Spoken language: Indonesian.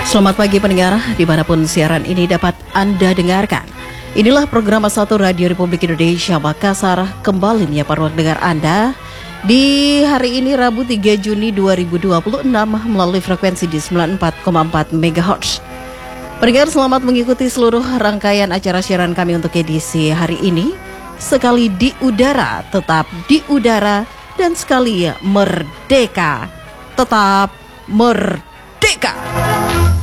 Selamat pagi pendengar, dimanapun siaran ini dapat Anda dengarkan. Inilah program A1 Radio Republik Indonesia Makassar kembali menyapa ruang dengar Anda di hari ini Rabu 3 Juni 2026 melalui frekuensi di 94,4 MHz. Pendengar, selamat mengikuti seluruh rangkaian acara siaran kami untuk edisi hari ini. Sekali di udara, tetap di udara, dan sekali merdeka, tetap merdeka.